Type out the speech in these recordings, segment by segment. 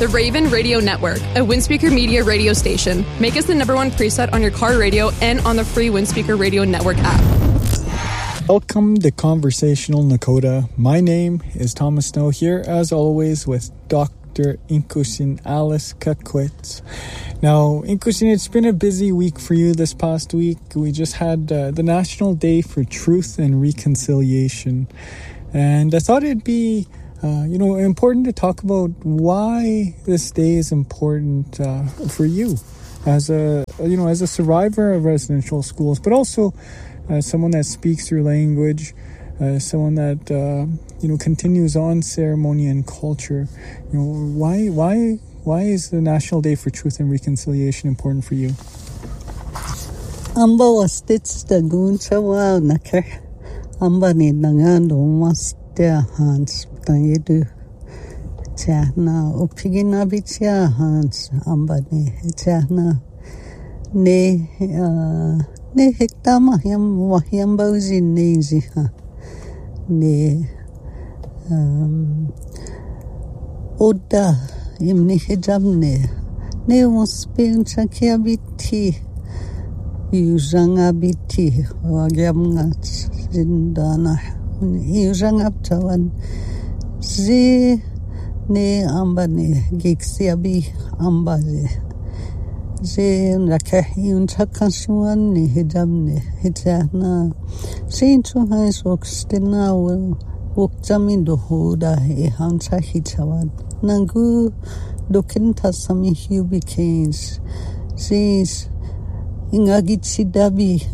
The Raven Radio Network, a Windspeaker Media radio station. Make us the #1 preset on your car radio and on the free Windspeaker Radio Network app. Welcome to Conversational Nakota. My name is Thomas Snow, here as always with Dr. Inkushin Alice Kakwitz. Now, Inkushin, it's been a busy week for you this past week. We just had the National Day for Truth and Reconciliation. And I thought it'd be important to talk about why this day is important for you as a survivor of residential schools, but also someone that speaks your language, someone that continues on ceremony and culture. Why is the National Day for Truth and Reconciliation important for you? Amba wastits da gunchawa nakar. Amba ni dangan domastia hans tangidu. Chahna upigina bichia hans amba ni chahna ne hekta mahyam bauzi nezi ha ne oda imni hijab ne uspin chakia biti yuzanga biti wagyamga zindana yuzanga tawan zi ne amba ne giksiabi amba zi nakah yun chakashuan ne hijab ne hijana sinchu hais okstina wukjami dohoda hancha hichawan nangu dokin tasami hubikens sis ingagichidabi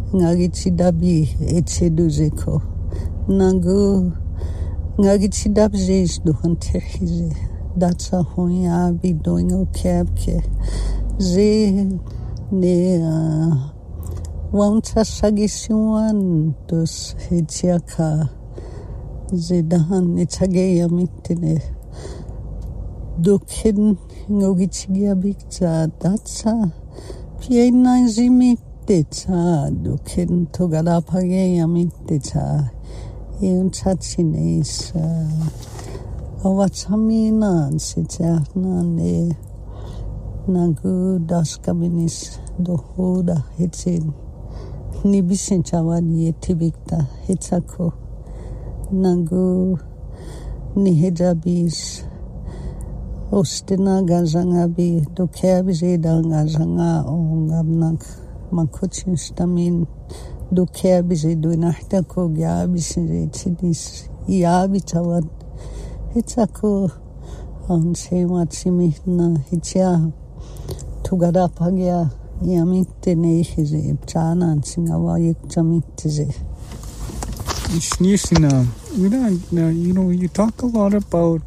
etcheduzeko nangu ingagichidabjes duhantehize datsa hoya be doing okay ze ne wanta sagisuan dos hechiaka ze dahan echage yamitne dokin ingagichigia bikza datsa Piena zimittecha dokin togadapage yamittecha un chachines awachamina sechana ne nangu daskaminis dohoda hetsin nibisin chawan yetibikta hetsako nangu nihejabis Ostina gazangabi dokheabize dangazanga ongabnak makuchin stamin dokheabize duinahta ko gyabise chidis yabitawan hitsako ansematsimi hitya tugada pagya yamitne hize chana singawa yekjamitte Shnishina, you talk a lot about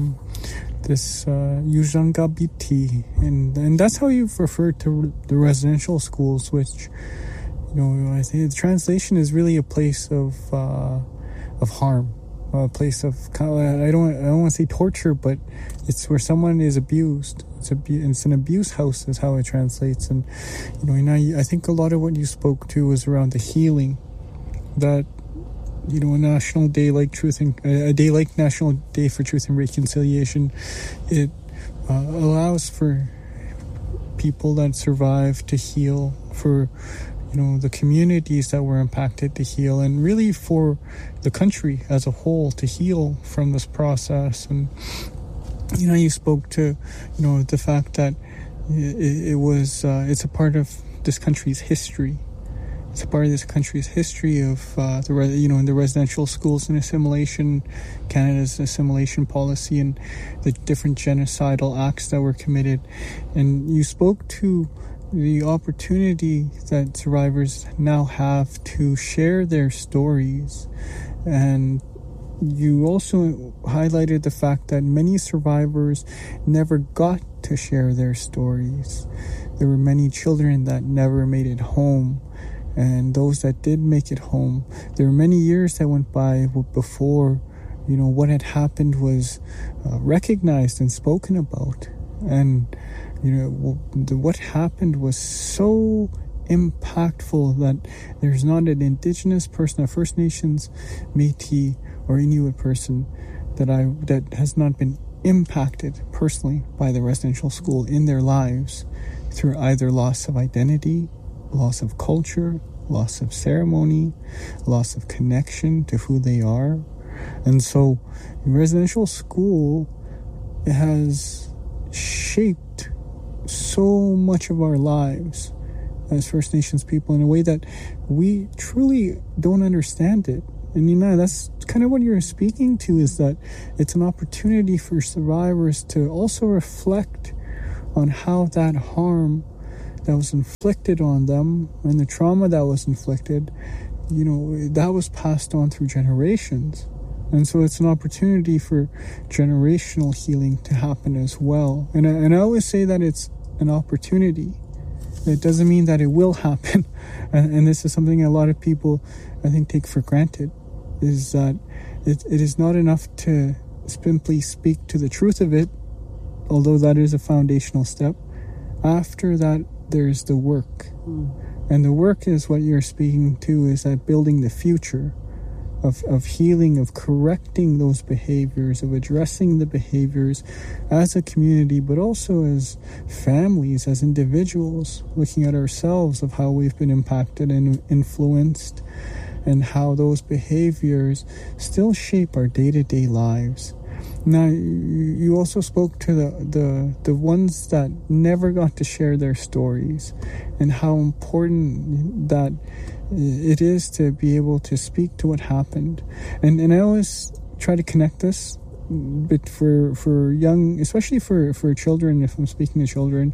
this Yuzanga Biti, and that's how you've referred to the residential schools, which I think the translation is really a place of harm, a place of I don't want to say torture, but it's where someone is abused. It's an abuse house is how it translates, and I think a lot of what you spoke to was around the healing that. A National Day like a day like National Day for Truth and Reconciliation, it allows for people that survive to heal, for the communities that were impacted to heal, and really for the country as a whole to heal from this process. And you spoke to the fact that it's a part of this country's history. It's a part of this country's history of the residential schools and assimilation, Canada's assimilation policy, and the different genocidal acts that were committed. And you spoke to the opportunity that survivors now have to share their stories. And you also highlighted the fact that many survivors never got to share their stories. There were many children that never made it home. And those that did make it home, there were many years that went by before, what had happened was recognized and spoken about. And, what happened was so impactful that there's not an Indigenous person, a First Nations, Métis, or Inuit person that has not been impacted personally by the residential school in their lives through either loss of identity, loss of culture, loss of ceremony, loss of connection to who they are. And so residential school has shaped so much of our lives as First Nations people in a way that we truly don't understand it. And that's kind of what you're speaking to, is that it's an opportunity for survivors to also reflect on how that harm that was inflicted on them and the trauma that was inflicted, that was passed on through generations. And so it's an opportunity for generational healing to happen as well. And I always say that it's an opportunity. It doesn't mean that it will happen. And this is something a lot of people, I think, take for granted, is that it is not enough to simply speak to the truth of it, although that is a foundational step. After that, there's the work. And the work is what you're speaking to, is that building the future of healing, of correcting those behaviors, of addressing the behaviors as a community, but also as families, as individuals, looking at ourselves of how we've been impacted and influenced, and how those behaviors still shape our day-to-day lives. Now, you also spoke to the ones that never got to share their stories, and how important that it is to be able to speak to what happened. And I always try to connect this, but for young, especially for children, if I'm speaking to children,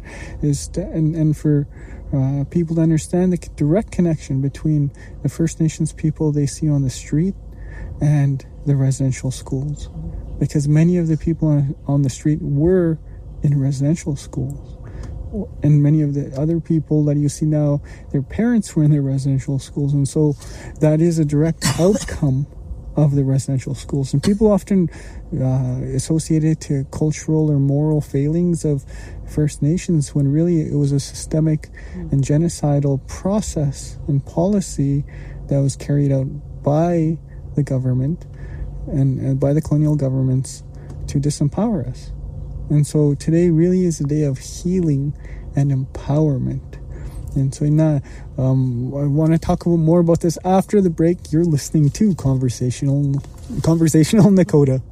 and for people to understand the direct connection between the First Nations people they see on the street and the residential schools. Because many of the people on the street were in residential schools. And many of the other people that you see now, their parents were in their residential schools. And so that is a direct outcome of the residential schools. And people often associate it to cultural or moral failings of First Nations, when really it was a systemic and genocidal process and policy that was carried out by the government and by the colonial governments to disempower us. And so today really is a day of healing and empowerment. And so I want to talk more about this after the break. You're listening to Conversational Nakota.